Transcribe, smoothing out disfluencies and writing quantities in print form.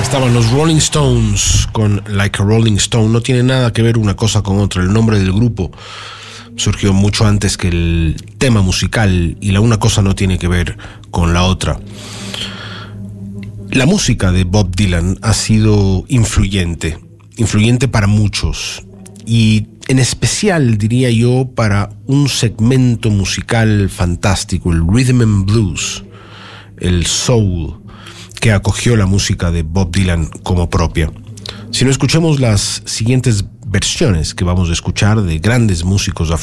Estaban los Rolling Stones con Like a Rolling Stone. No tiene nada que ver una cosa con otra. El nombre del grupo surgió mucho antes que el tema musical y la una cosa no tiene que ver con la otra. La música de Bob Dylan ha sido influyente para muchos y en especial, diría yo, para un segmento musical fantástico, el Rhythm and Blues, el soul, que acogió la música de Bob Dylan como propia. Si no, escuchemos las siguientes versiones que vamos a escuchar de grandes músicos